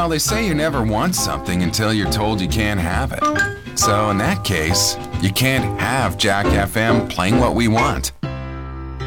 Well, they say you never want something until you're told you can't have it. So in that case, you can't have Jack FM playing what we want.